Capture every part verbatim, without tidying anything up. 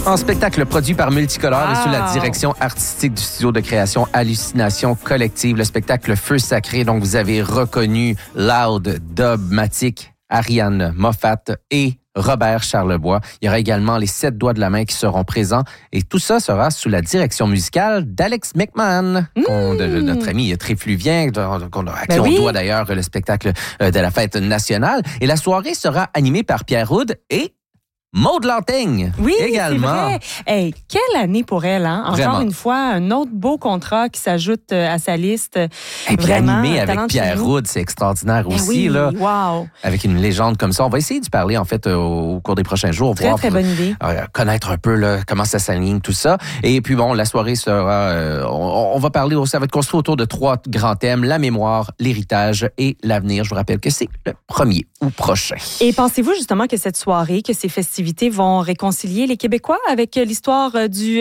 En spectacle produit par Multicolore wow. et sous la direction artistique du studio de création Hallucination Collective, le spectacle Feu Sacré. Donc, vous avez reconnu Loud, Dubmatic, Ariane Moffat et Robert Charlebois. Il y aura également les sept doigts de la main qui seront présents et tout ça sera sous la direction musicale d'Alex McMahon, mmh. de, de notre ami très fluvien, de, à qui ben on oui. doit d'ailleurs le spectacle de la fête nationale. Et la soirée sera animée par Pierre Houd et Maud Lantigne, oui, également. C'est vrai. Hey, quelle année pour elle, hein? Encore Vraiment. Une fois, un autre beau contrat qui s'ajoute à sa liste. Et puis vraiment, animé avec Pierre Houd, c'est extraordinaire ben aussi. Oui, là. wow. Avec une légende comme ça. On va essayer d'y parler, en fait, au, au cours des prochains jours. Très, voir, très bonne idée. Euh, connaître un peu là, comment ça s'aligne, tout ça. Et puis, bon, la soirée sera... Euh, on, on va parler aussi, ça va être construit autour de trois grands thèmes, la mémoire, l'héritage et l'avenir. Je vous rappelle que c'est le premier ou prochain. Et pensez-vous justement que cette soirée, que ces festivités vont réconcilier les Québécois avec l'histoire du...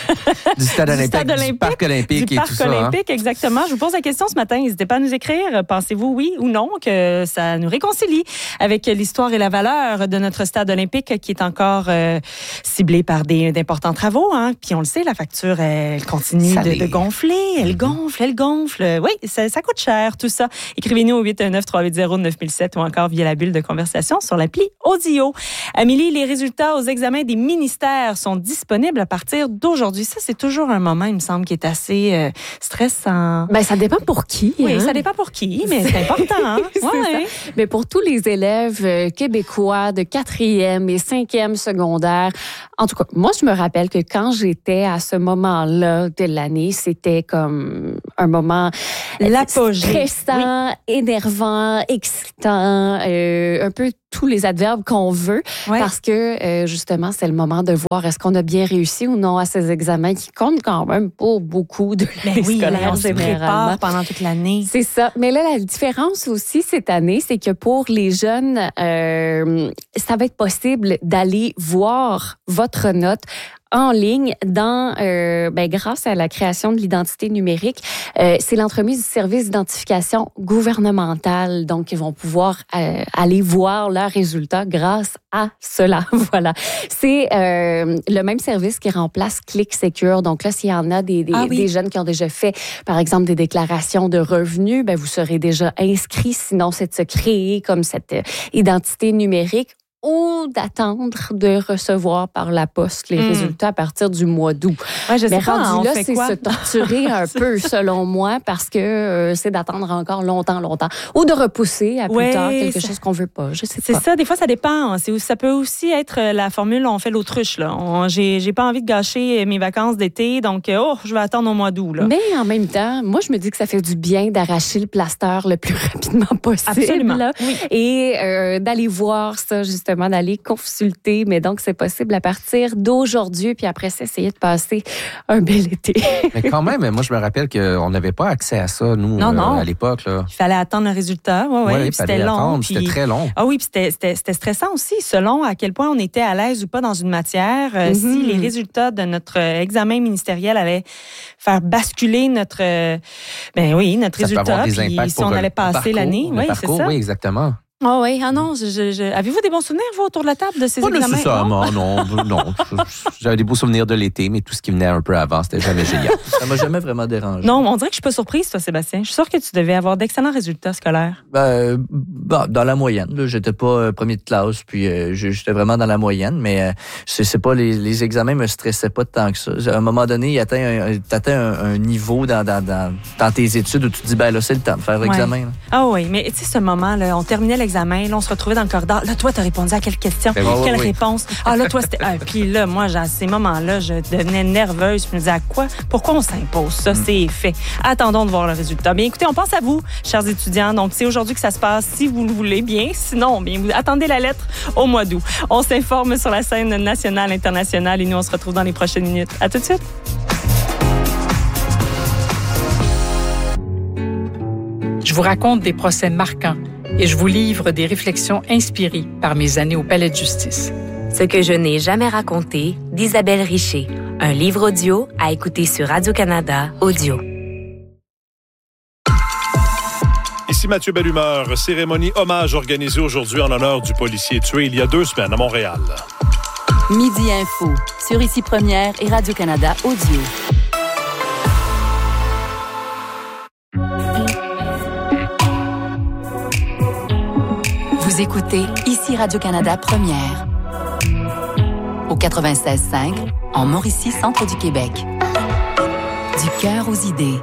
du stade du olympique, stade olympique, du parc olympique du et parc tout ça. olympique, hein? Exactement. Je vous pose la question ce matin. N'hésitez pas à nous écrire. Pensez-vous, oui ou non, que ça nous réconcilie avec l'histoire et la valeur de notre stade olympique qui est encore euh, ciblé par des, d'importants travaux. Hein? Puis on le sait, la facture, elle continue de, de gonfler. Elle gonfle, elle gonfle. Oui, ça, ça coûte cher, tout ça. Écrivez-nous au huit un neuf, trois huit zéro, neuf mille sept ou encore via la bulle de conversation sur l'appli Audio. Amélie, les résultats aux examens des ministères sont disponibles à partir d'aujourd'hui. Ça, c'est toujours un moment, il me semble, qui est assez euh, stressant. Ben, ça dépend pour qui. Oui, hein? ça dépend pour qui, mais c'est important. Hein? c'est ouais. ça. Mais pour tous les élèves euh, québécois de quatrième et cinquième secondaire, en tout cas, moi, je me rappelle que quand j'étais à ce moment-là de l'année, c'était comme un moment l'apogée. Stressant, oui. énervant, excitant, euh, un peu tous les adverbes qu'on veut, ouais. parce que, euh, justement, c'est le moment de voir est-ce qu'on a bien réussi ou non à ces examens qui comptent quand même pour beaucoup de l'année oui, scolaire. On se prépare pendant toute l'année. C'est ça. Mais là, la différence aussi cette année, c'est que pour les jeunes, euh, ça va être possible d'aller voir votre note en ligne dans, euh, ben, grâce à la création de l'identité numérique. Euh, c'est l'entremise du service d'identification gouvernementale. Donc, ils vont pouvoir euh, aller voir leurs résultats grâce à cela. Voilà. C'est euh, le même service qui remplace ClickSecure. Donc là, s'il y en a des, des, ah oui. des jeunes qui ont déjà fait, par exemple, des déclarations de revenus, ben, vous serez déjà inscrits. Sinon, c'est de se créer comme cette euh, identité numérique ou d'attendre de recevoir par la poste les mmh. résultats à partir du mois d'août. Ouais, je sais Mais pas, rendu on là, fait c'est quoi? se torturer un peu, selon moi, parce que euh, c'est d'attendre encore longtemps, longtemps. Ou de repousser à plus ouais, tard quelque ça... chose qu'on veut pas. Je sais c'est pas. C'est ça, des fois, ça dépend. C'est, ça peut aussi être la formule « on fait l'autruche ». Là. On, j'ai, j'ai pas envie de gâcher mes vacances d'été, donc oh, je vais attendre au mois d'août. Là. Mais en même temps, moi, je me dis que ça fait du bien d'arracher le plaster le plus rapidement possible. Absolument. Là, oui. Et euh, d'aller voir ça, justement, d'aller consulter. Mais donc, c'est possible à partir d'aujourd'hui. Puis après ça, essayer de passer un bel été. Mais quand même, moi, je me rappelle qu'on n'avait pas accès à ça, nous, non, non. Euh, à l'époque. Là. Il fallait attendre le résultat. Oui, oui. Ouais, puis c'était long. Attendre, puis... C'était très long. Ah oui, puis c'était, c'était, c'était stressant aussi, selon à quel point on était à l'aise ou pas dans une matière. Euh, mm-hmm. Si les résultats de notre examen ministériel allaient faire basculer notre, euh, ben oui, notre ça résultat. Puis si on allait passer parcours, l'année. Oui, parcours, c'est ça. Oui, exactement. Ah oui, ah non, je, je, je... avez-vous des bons souvenirs, vous, autour de la table de ces pas examens? Pas nécessairement, non. non, non. J'avais des beaux souvenirs de l'été, mais tout ce qui venait un peu avant, c'était jamais génial. Ça m'a jamais vraiment dérangé. Non, on dirait que je suis pas surprise, toi, Sébastien. Je suis sûre que tu devais avoir d'excellents résultats scolaires. Ben, ben, dans la moyenne. Là, j'étais pas euh, premier de classe, puis euh, j'étais vraiment dans la moyenne, mais euh, c'est, c'est pas les, les examens me stressaient pas tant que ça. À un moment donné, tu atteins un, un niveau dans, dans, dans, dans tes études où tu te dis, ben là, c'est le temps de faire l'examen. Ouais. Ah oui, mais tu sais, ce moment-là, on terminait l'examen, là, on se retrouvait dans le corridor. Là, toi, tu as répondu à quelle question? Ben, quelle oui, réponse? Oui. Ah, là, toi, c'était. Ah, puis là, moi, à ces moments-là, je devenais nerveuse. Je me disais, à quoi? Pourquoi on s'impose ça? Mm. C'est fait. Attendons de voir le résultat. Bien, écoutez, on pense à vous, chers étudiants. Donc, c'est aujourd'hui que ça se passe, si vous le voulez bien. Sinon, bien, vous attendez la lettre au mois d'août. On s'informe sur la scène nationale, internationale et nous, on se retrouve dans les prochaines minutes. À tout de suite. Je vous raconte des procès marquants et je vous livre des réflexions inspirées par mes années au Palais de justice. Ce que je n'ai jamais raconté d'Isabelle Richer. Un livre audio à écouter sur Radio-Canada Audio. Ici Mathieu Bellumeur. Cérémonie hommage organisée aujourd'hui en l'honneur du policier tué il y a deux semaines à Montréal. Midi Info, sur Ici Première et Radio-Canada Audio. Vous écoutez Ici Radio-Canada Première. Au quatre-vingt-seize cinq, en Mauricie, centre du Québec. Du cœur aux idées.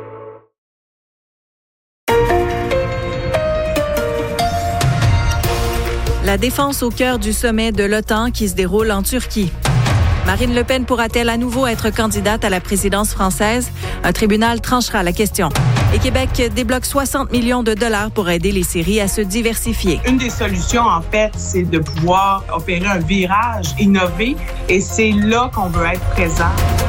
La défense au cœur du sommet de l'OTAN qui se déroule en Turquie. Marine Le Pen pourra-t-elle à nouveau être candidate à la présidence française? Un tribunal tranchera la question. Et Québec débloque soixante millions de dollars pour aider les séries à se diversifier. Une des solutions, en fait, c'est de pouvoir opérer un virage, innover, et c'est là qu'on veut être présent.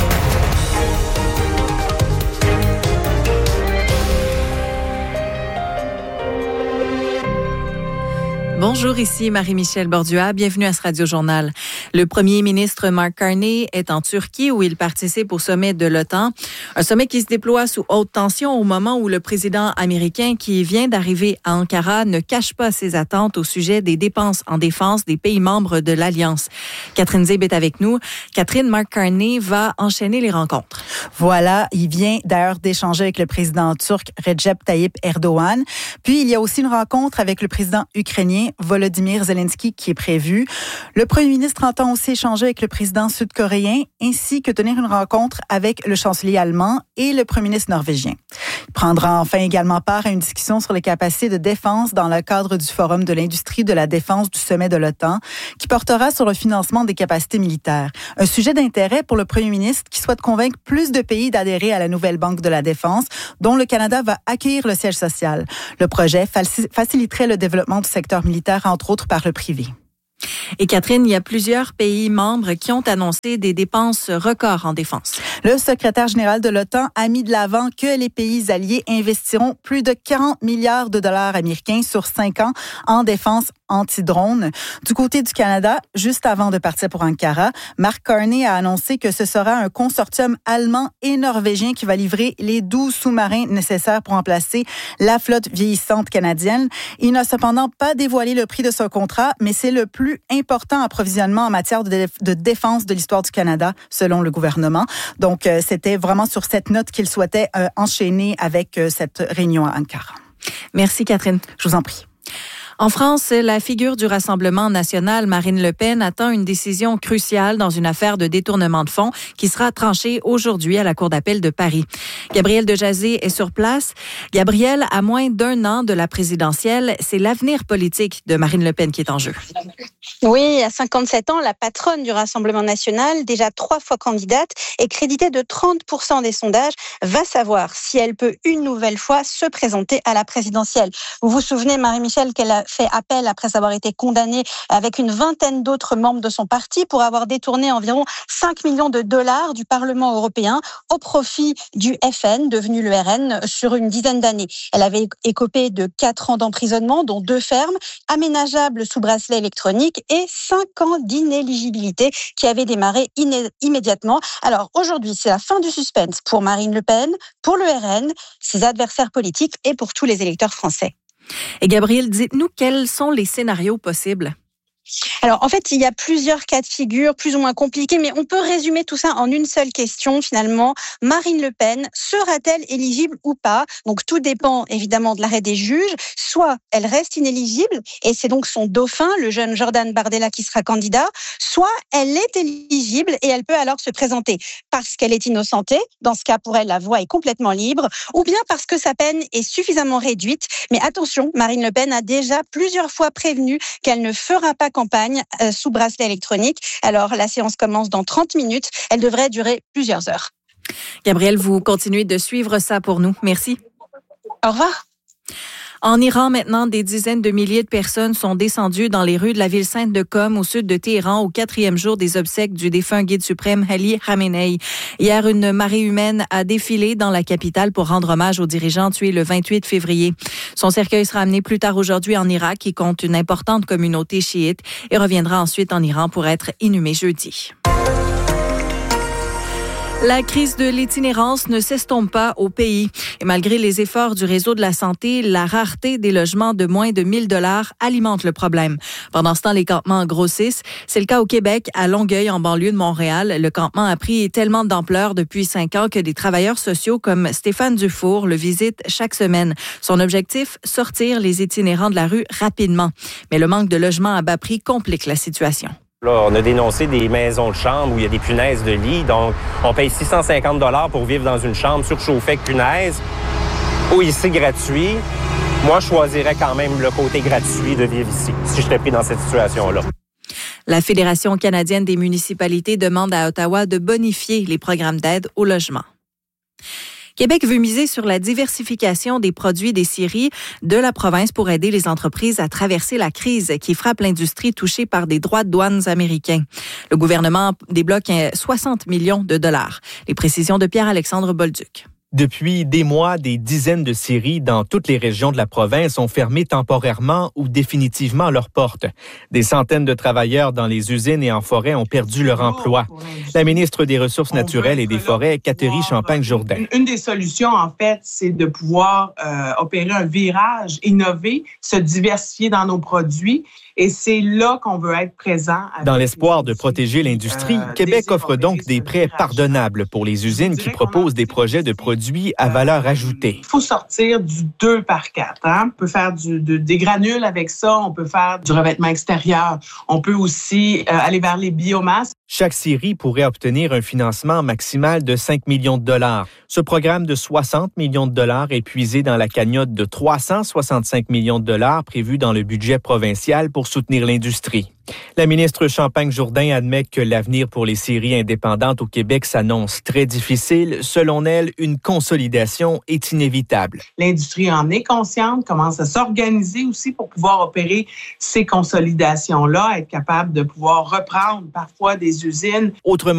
Bonjour, ici Marie-Michel Bordua. Bienvenue à ce Radio-Journal. Le premier ministre Mark Carney est en Turquie où il participe au sommet de l'OTAN. Un sommet qui se déploie sous haute tension au moment où le président américain qui vient d'arriver à Ankara ne cache pas ses attentes au sujet des dépenses en défense des pays membres de l'Alliance. Catherine Zib est avec nous. Catherine, Mark Carney va enchaîner les rencontres. Voilà, il vient d'ailleurs d'échanger avec le président turc Recep Tayyip Erdogan. Puis il y a aussi une rencontre avec le président ukrainien Volodymyr Zelensky qui est prévu. Le premier ministre entend aussi échanger avec le président sud-coréen ainsi que tenir une rencontre avec le chancelier allemand et le premier ministre norvégien. Il prendra enfin également part à une discussion sur les capacités de défense dans le cadre du Forum de l'industrie de la défense du sommet de l'OTAN qui portera sur le financement des capacités militaires. Un sujet d'intérêt pour le premier ministre qui souhaite convaincre plus de pays d'adhérer à la nouvelle Banque de la défense dont le Canada va accueillir le siège social. Le projet faciliterait le développement du secteur militaire, entre autres par le privé. Et Catherine, il y a plusieurs pays membres qui ont annoncé des dépenses records en défense. Le secrétaire général de l'OTAN a mis de l'avant que les pays alliés investiront plus de quarante milliards de dollars américains sur cinq ans en défense anti-drone. Du côté du Canada, juste avant de partir pour Ankara, Mark Carney a annoncé que ce sera un consortium allemand et norvégien qui va livrer les douze sous-marins nécessaires pour remplacer la flotte vieillissante canadienne. Il n'a cependant pas dévoilé le prix de ce contrat, mais c'est le plus important approvisionnement en matière de, dé- de défense de l'histoire du Canada, selon le gouvernement. Donc, euh, c'était vraiment sur cette note qu'il souhaitait euh, enchaîner avec euh, cette réunion à Ankara. Merci, Catherine. Je vous en prie. En France, la figure du Rassemblement national, Marine Le Pen, attend une décision cruciale dans une affaire de détournement de fonds qui sera tranchée aujourd'hui à la Cour d'appel de Paris. Gabrielle Dejazet est sur place. Gabrielle, à moins d'un an de la présidentielle, c'est l'avenir politique de Marine Le Pen qui est en jeu. Oui, à cinquante-sept ans, la patronne du Rassemblement national, déjà trois fois candidate et créditée de trente pour cent des sondages, va savoir si elle peut une nouvelle fois se présenter à la présidentielle. Vous vous souvenez, Marie-Michel, qu'elle a fait appel après avoir été condamnée avec une vingtaine d'autres membres de son parti pour avoir détourné environ cinq millions de dollars du Parlement européen au profit du F N, devenu le R N, sur une dizaine d'années. Elle avait écopé de quatre ans d'emprisonnement, dont deux fermes, aménageables sous bracelet électronique et cinq ans d'inéligibilité qui avaient démarré iné- immédiatement. Alors aujourd'hui, c'est la fin du suspense pour Marine Le Pen, pour le R N, ses adversaires politiques et pour tous les électeurs français. Et Gabrielle, dites-nous quels sont les scénarios possibles? Alors, en fait, il y a plusieurs cas de figure, plus ou moins compliqués, mais on peut résumer tout ça en une seule question, finalement. Marine Le Pen sera-t-elle éligible ou pas? Donc, tout dépend, évidemment, de l'arrêt des juges. Soit elle reste inéligible, et c'est donc son dauphin, le jeune Jordan Bardella, qui sera candidat. Soit elle est éligible, et elle peut alors se présenter parce qu'elle est innocentée. Dans ce cas, pour elle, la voie est complètement libre. Ou bien parce que sa peine est suffisamment réduite. Mais attention, Marine Le Pen a déjà plusieurs fois prévenu qu'elle ne fera pas campagne euh, sous bracelet électronique. Alors, la séance commence dans trente minutes. Elle devrait durer plusieurs heures. Gabrielle, vous continuez de suivre ça pour nous. Merci. Au revoir. En Iran, maintenant, des dizaines de milliers de personnes sont descendues dans les rues de la ville sainte de Qom, au sud de Téhéran, au quatrième jour des obsèques du défunt guide suprême Ali Khamenei. Hier, une marée humaine a défilé dans la capitale pour rendre hommage aux dirigeants tués le vingt-huit février. Son cercueil sera amené plus tard aujourd'hui en Irak, qui compte une importante communauté chiite, et reviendra ensuite en Iran pour être inhumé jeudi. La crise de l'itinérance ne s'estompe pas au pays. Et malgré les efforts du réseau de la santé, la rareté des logements de moins de mille dollars alimente le problème. Pendant ce temps, les campements grossissent. C'est le cas au Québec, à Longueuil, en banlieue de Montréal. Le campement a pris tellement d'ampleur depuis cinq ans que des travailleurs sociaux comme Stéphane Dufour le visitent chaque semaine. Son objectif, sortir les itinérants de la rue rapidement. Mais le manque de logements à bas prix complique la situation. Là, on a dénoncé des maisons de chambre où il y a des punaises de lit. Donc, on paye six cent cinquante dollars pour vivre dans une chambre surchauffée avec punaises. Ou ici, gratuit. Moi, je choisirais quand même le côté gratuit de vivre ici, si j'étais pris dans cette situation-là. La Fédération canadienne des municipalités demande à Ottawa de bonifier les programmes d'aide au logement. Québec veut miser sur la diversification des produits des scieries de la province pour aider les entreprises à traverser la crise qui frappe l'industrie touchée par des droits de douane américains. Le gouvernement débloque soixante millions de dollars. Les précisions de Pierre-Alexandre Bolduc. Depuis des mois, des dizaines de scieries dans toutes les régions de la province ont fermé temporairement ou définitivement leurs portes. Des centaines de travailleurs dans les usines et en forêt ont perdu leur emploi. La ministre des Ressources naturelles et des Forêts, Catherine Champagne-Jourdain. Une des solutions, en fait, c'est de pouvoir euh, opérer un virage, innover, se diversifier dans nos produits. Et c'est là qu'on veut être présent. Dans l'espoir de protéger l'industrie, euh, Québec offre donc des prêts pardonnables pour les usines qui proposent des projets de produits à valeur ajoutée. Il faut sortir du deux par quatre. Hein? On peut faire du, de, des granules avec ça, on peut faire du revêtement extérieur, on peut aussi euh, aller vers les biomasses. Chaque scierie pourrait obtenir un financement maximal de cinq millions de dollars. Ce programme de soixante millions de dollars est puisé dans la cagnotte de trois cent soixante-cinq millions de dollars prévue dans le budget provincial pour soutenir l'industrie. La ministre Champagne-Jourdain admet que l'avenir pour les scieries indépendantes au Québec s'annonce très difficile. Selon elle, une consolidation est inévitable. L'industrie en est consciente, commence à s'organiser aussi pour pouvoir opérer ces consolidations-là, être capable de pouvoir reprendre parfois des usines. Autrement